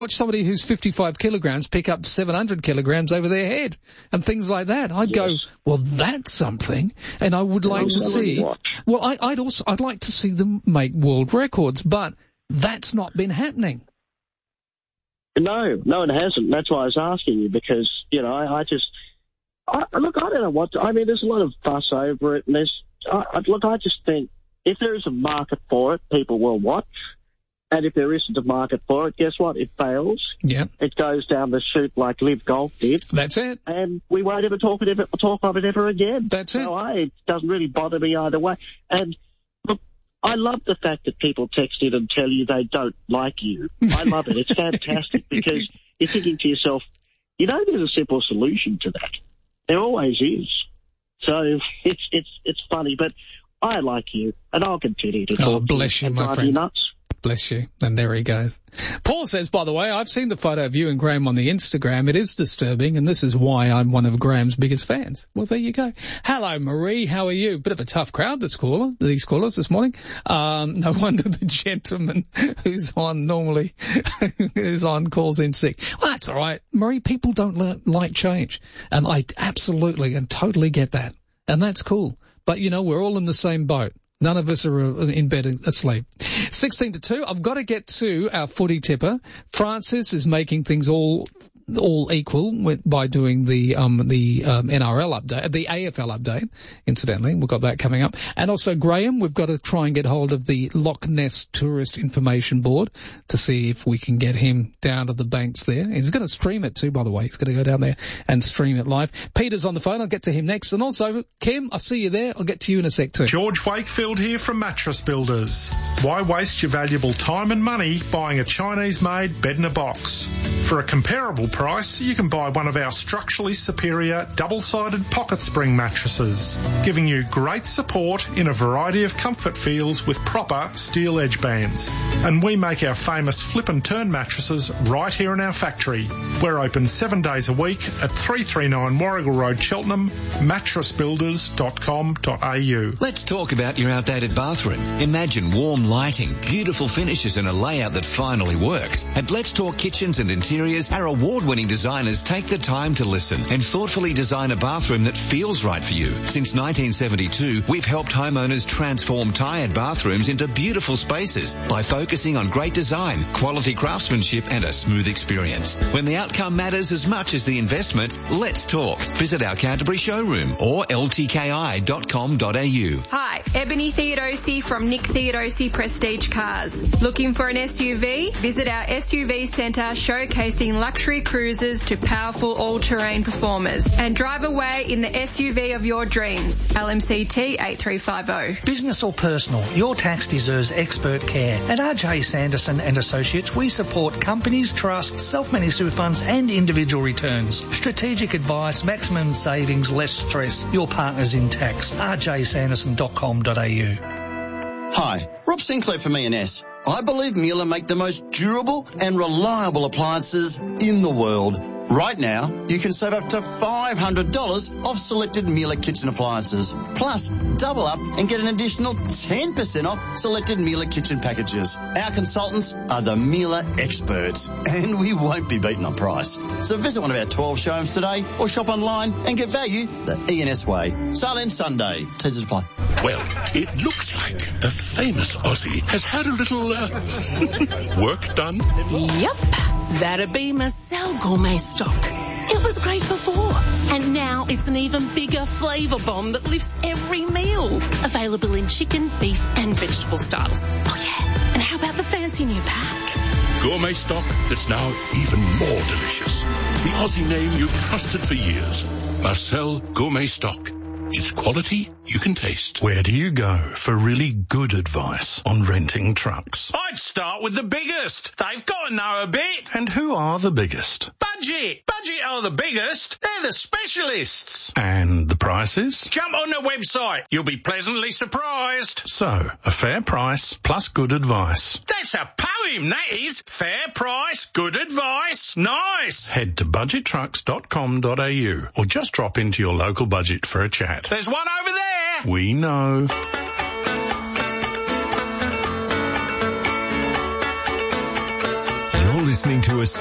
watch somebody who's 55 kilograms pick up 700 kilograms over their head and things like that. I'd go, well, that's something, and I would like to see. Well, I'd like to see them make world records, but that's not been happening. No, it hasn't. That's why I was asking you, because I don't know what. I mean, there's a lot of fuss over it, and I just think if there is a market for it, people will watch. And if there isn't a market for it, guess what? It fails. Yeah. It goes down the chute like Live Golf did. That's it. And we won't ever talk of it ever again. That's it. So it doesn't really bother me either way. And look, I love the fact that people text in and tell you they don't like you. I love it. It's fantastic, because you're thinking to yourself, there's a simple solution to that. There always is. So it's funny, but I like you, and I'll continue to talk. Oh, bless you, my friend. You nuts. Bless you. And there he goes. Paul says, by the way, I've seen the photo of you and Graham on the Instagram. It is disturbing, and this is why I'm one of Graham's biggest fans. Well, there you go. Hello, Marie. How are you? Bit of a tough crowd, these callers this morning. No wonder the gentleman who's on normally calls in sick. Well, that's all right. Marie, people don't like change. And I absolutely and totally get that. And that's cool. But, we're all in the same boat. None of us are in bed asleep. 16-2. I've got to get to our footy tipper. Francis is making things all equal by doing the NRL update, the AFL update, incidentally. We've got that coming up. And also, Graham, we've got to try and get hold of the Loch Ness Tourist Information Board to see if we can get him down to the banks there. He's going to stream it too, by the way. He's going to go down there and stream it live. Peter's on the phone. I'll get to him next. And also, Kim, I see you there. I'll get to you in a sec too. George Wakefield here from Mattress Builders. Why waste your valuable time and money buying a Chinese-made bed-in-a-box? For a comparable price, you can buy one of our structurally superior double-sided pocket spring mattresses, giving you great support in a variety of comfort feels with proper steel edge bands. And we make our famous flip and turn mattresses right here in our factory. We're open 7 days a week at 339 Warrigal Road, Cheltenham, mattressbuilders.com.au. Let's talk about your outdated bathroom. Imagine warm lighting, beautiful finishes and a layout that finally works. At Let's Talk Kitchens and Interiors, our award-winning designers take the time to listen and thoughtfully design a bathroom that feels right for you. Since 1972, we've helped homeowners transform tired bathrooms into beautiful spaces by focusing on great design, quality craftsmanship and a smooth experience. When the outcome matters as much as the investment, let's talk. Visit our Canterbury showroom or ltki.com.au. Hi, Ebony Theodosi from Nick Theodosi Prestige Cars. Looking for an SUV? Visit our SUV centre showcasing luxury cruisers to powerful all-terrain performers, and drive away in the SUV of your dreams. LMCT 8350. Business or personal, your tax deserves expert care. At RJ Sanderson and Associates, we support companies, trusts, self-managed super funds and individual returns. Strategic advice, maximum savings, less stress. Your partners in tax. rjsanderson.com.au. Hi, Rob Sinclair from E&S. I believe Miele make the most durable and reliable appliances in the world. Right now, you can save up to $500 off selected Miele kitchen appliances. Plus, double up and get an additional 10% off selected Miele kitchen packages. Our consultants are the Miele experts, and we won't be beaten on price. So visit one of our 12 showrooms today or shop online and get value the E&S way. Sale ends Sunday. T's apply. Well, it looks like a famous Aussie has had a little work done. Yep, that'd be Marcel Gourmet Stock. It was great before, and now it's an even bigger flavour bomb that lifts every meal. Available in chicken, beef and vegetable styles. Oh yeah, and how about the fancy new pack? Gourmet Stock that's now even more delicious. The Aussie name you've trusted for years. Marcel Gourmet Stock. It's quality you can taste. Where do you go for really good advice on renting trucks? I'd start with the biggest. They've got to know a bit. And who are the biggest? Budget. Budget are the biggest. They're the specialists. And the prices? Jump on the website. You'll be pleasantly surprised. So, a fair price plus good advice. That's a poem, that is. Fair price, good advice. Nice. Head to budgettrucks.com.au or just drop into your local budget for a chat. There's one over there. We know. You're listening to